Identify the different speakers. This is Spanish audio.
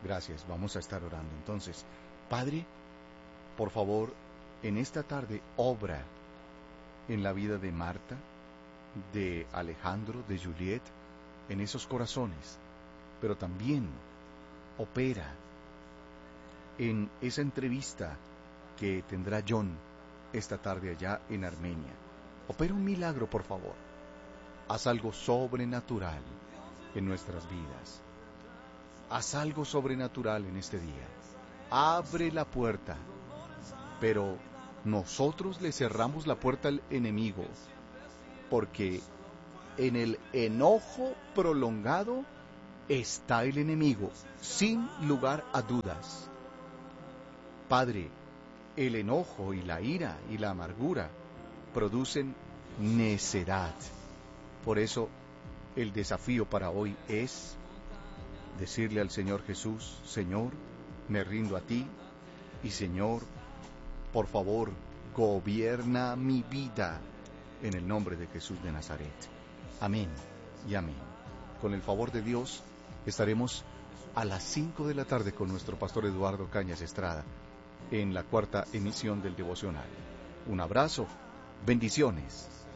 Speaker 1: Gracias, vamos a estar orando. Entonces, Padre, por favor, en esta tarde obra en la vida de Marta, de Alejandro, de Juliet, en esos corazones, pero también opera en esa entrevista que tendrá John esta tarde allá en Armenia. Opera un milagro, por favor. Haz algo sobrenatural en nuestras vidas. Haz algo sobrenatural en este día. Abre la puerta, pero nosotros le cerramos la puerta al enemigo, porque en el enojo prolongado está el enemigo, sin lugar a dudas. Padre, el enojo y la ira y la amargura producen necedad. Por eso, el desafío para hoy es decirle al Señor Jesús: Señor, me rindo a ti, y Señor, por favor, gobierna mi vida, en el nombre de Jesús de Nazaret. Amén y amén. Con el favor de Dios, estaremos a las 5 de la tarde con nuestro pastor Eduardo Cañas Estrada, en la cuarta emisión del devocional. Un abrazo, bendiciones.